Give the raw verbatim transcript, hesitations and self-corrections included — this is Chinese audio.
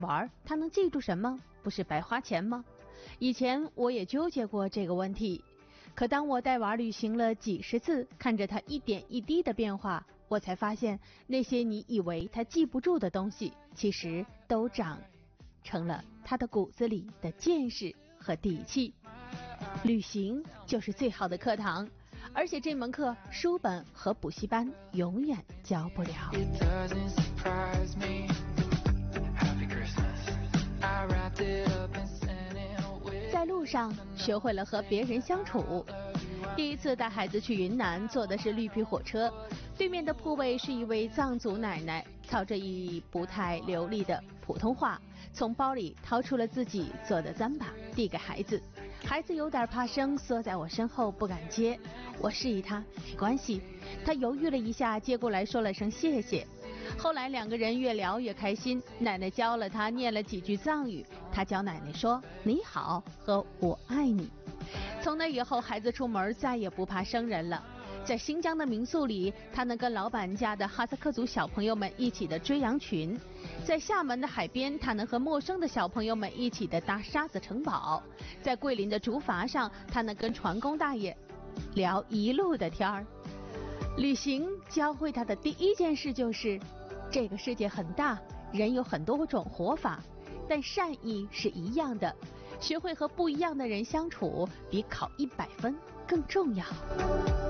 玩他能记住什么？不是白花钱吗？以前我也纠结过这个问题，可当我带娃旅行了几十次，看着他一点一滴的变化，我才发现那些你以为他记不住的东西，其实都长成了他的骨子里的见识和底气。旅行就是最好的课堂，而且这门课书本和补习班永远教不了。在路上学会了和别人相处。第一次带孩子去云南，坐的是绿皮火车，对面的铺位是一位藏族奶奶，操着一不太流利的普通话，从包里掏出了自己做的糌粑，递给孩子。孩子有点怕生，缩在我身后不敢接。我示意他没关系，他犹豫了一下，接过来说了声谢谢。后来两个人越聊越开心，奶奶教了他念了几句藏语，他教奶奶说你好和我爱你。从那以后，孩子出门再也不怕生人了。在新疆的民宿里，他能跟老板家的哈萨克族小朋友们一起的追羊群；在厦门的海边，他能和陌生的小朋友们一起的搭沙子城堡；在桂林的竹筏上，他能跟船工大爷聊一路的天儿。旅行教会他的第一件事就是，这个世界很大，人有很多种活法，但善意是一样的。学会和不一样的人相处，比考一百分更重要。